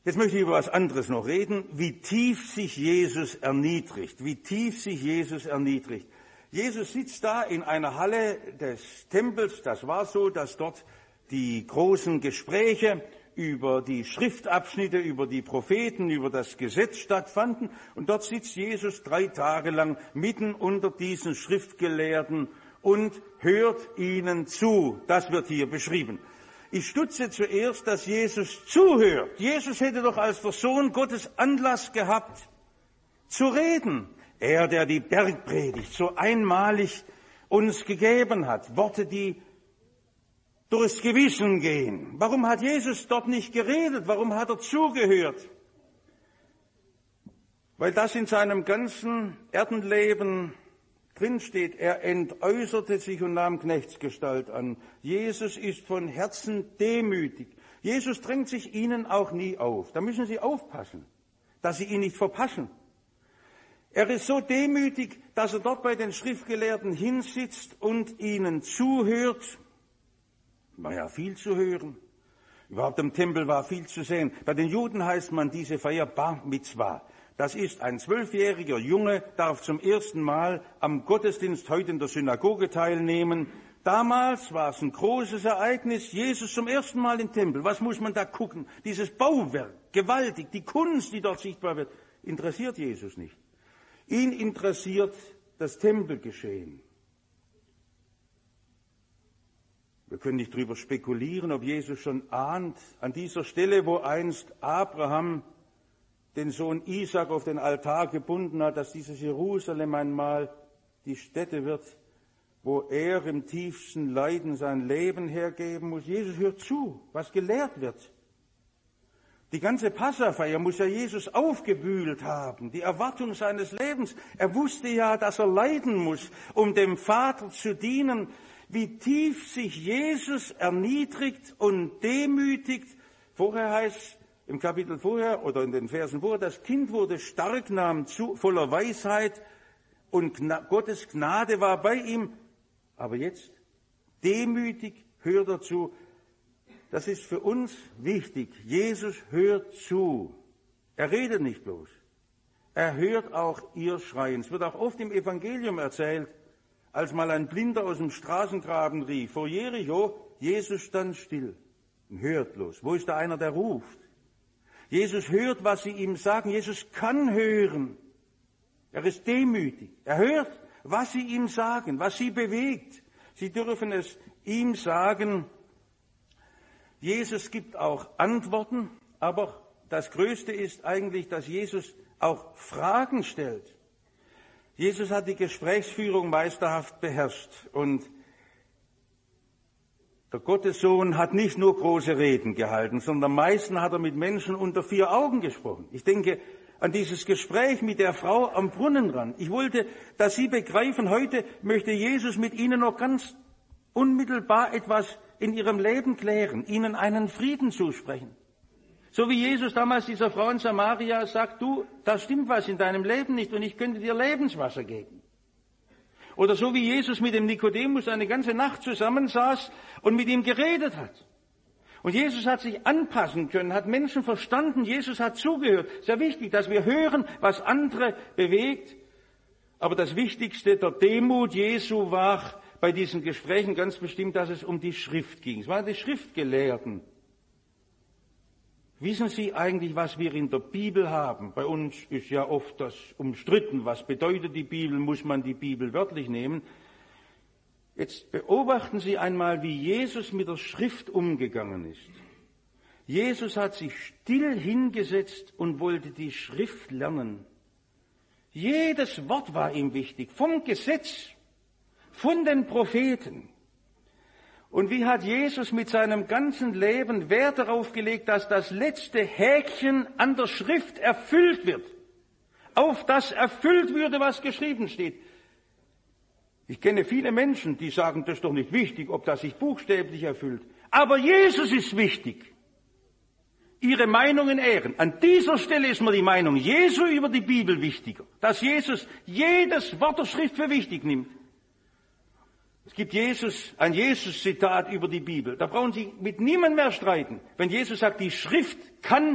Jetzt möchte ich über was anderes noch reden, wie tief sich Jesus erniedrigt, wie tief sich Jesus erniedrigt. Jesus sitzt da in einer Halle des Tempels, das war so, dass dort die großen Gespräche über die Schriftabschnitte, über die Propheten, über das Gesetz stattfanden. Und dort sitzt Jesus 3 Tage lang mitten unter diesen Schriftgelehrten und hört ihnen zu. Das wird hier beschrieben. Ich stutze zuerst, dass Jesus zuhört. Jesus hätte doch als der Sohn Gottes Anlass gehabt, zu reden. Er, der die Bergpredigt so einmalig uns gegeben hat. Worte, die durchs Gewissen gehen. Warum hat Jesus dort nicht geredet? Warum hat er zugehört? Weil das in seinem ganzen Erdenleben drinsteht. Er entäußerte sich und nahm Knechtsgestalt an. Jesus ist von Herzen demütig. Jesus drängt sich ihnen auch nie auf. Da müssen Sie aufpassen, dass Sie ihn nicht verpassen. Er ist so demütig, dass er dort bei den Schriftgelehrten hinsitzt und ihnen zuhört. War ja viel zu hören. Überhaupt im Tempel war viel zu sehen. Bei den Juden heißt man diese Feier Bar Mitzvah. Das ist ein 12-jähriger Junge, darf zum ersten Mal am Gottesdienst heute in der Synagoge teilnehmen. Damals war es ein großes Ereignis, Jesus zum ersten Mal im Tempel. Was muss man da gucken? Dieses Bauwerk, gewaltig, die Kunst, die dort sichtbar wird, interessiert Jesus nicht. Ihn interessiert das Tempelgeschehen. Wir können nicht darüber spekulieren, ob Jesus schon ahnt, an dieser Stelle, wo einst Abraham den Sohn Isaac auf den Altar gebunden hat, dass dieses Jerusalem einmal die Stätte wird, wo er im tiefsten Leiden sein Leben hergeben muss. Jesus hört zu, was gelehrt wird. Die ganze Passafeier muss ja Jesus aufgewühlt haben, die Erwartung seines Lebens. Er wusste ja, dass er leiden muss, um dem Vater zu dienen. Wie tief sich Jesus erniedrigt und demütigt. Vorher heißt im Kapitel vorher oder in den Versen vorher, das Kind wurde stark, nahm zu, voller Weisheit und Gottes Gnade war bei ihm. Aber jetzt demütig hört er zu. Das ist für uns wichtig. Jesus hört zu. Er redet nicht bloß. Er hört auch ihr Schreien. Es wird auch oft im Evangelium erzählt, als mal ein Blinder aus dem Straßengraben rief, vor Jericho, Jesus stand still und hört bloß. Wo ist da einer, der ruft? Jesus hört, was sie ihm sagen. Jesus kann hören. Er ist demütig. Er hört, was sie ihm sagen, was sie bewegt. Sie dürfen es ihm sagen. Jesus gibt auch Antworten, aber das Größte ist eigentlich, dass Jesus auch Fragen stellt. Jesus hat die Gesprächsführung meisterhaft beherrscht und der Gottessohn hat nicht nur große Reden gehalten, sondern am meisten hat er mit Menschen unter 4 Augen gesprochen. Ich denke an dieses Gespräch mit der Frau am Brunnenrand. Ich wollte, dass Sie begreifen, heute möchte Jesus mit Ihnen noch ganz unmittelbar etwas in Ihrem Leben klären, Ihnen einen Frieden zusprechen. So wie Jesus damals dieser Frau in Samaria sagt, du, da stimmt was in deinem Leben nicht und ich könnte dir Lebenswasser geben. Oder so wie Jesus mit dem Nikodemus eine ganze Nacht zusammensaß und mit ihm geredet hat. Und Jesus hat sich anpassen können, hat Menschen verstanden, Jesus hat zugehört. Sehr wichtig, dass wir hören, was andere bewegt. Aber das Wichtigste, der Demut Jesu war bei diesen Gesprächen ganz bestimmt, dass es um die Schrift ging. Es waren die Schriftgelehrten. Wissen Sie eigentlich, was wir in der Bibel haben? Bei uns ist ja oft das umstritten. Was bedeutet die Bibel? Muss man die Bibel wörtlich nehmen? Jetzt beobachten Sie einmal, wie Jesus mit der Schrift umgegangen ist. Jesus hat sich still hingesetzt und wollte die Schrift lernen. Jedes Wort war ihm wichtig, vom Gesetz, von den Propheten. Und wie hat Jesus mit seinem ganzen Leben Wert darauf gelegt, dass das letzte Häkchen an der Schrift erfüllt wird, auf das erfüllt würde, was geschrieben steht. Ich kenne viele Menschen, die sagen, das ist doch nicht wichtig, ob das sich buchstäblich erfüllt. Aber Jesus ist wichtig. Ihre Meinungen ehren. An dieser Stelle ist mir die Meinung Jesu über die Bibel wichtiger. Dass Jesus jedes Wort der Schrift für wichtig nimmt. Es gibt ein Jesus-Zitat über die Bibel. Da brauchen Sie mit niemandem mehr streiten. Wenn Jesus sagt, die Schrift kann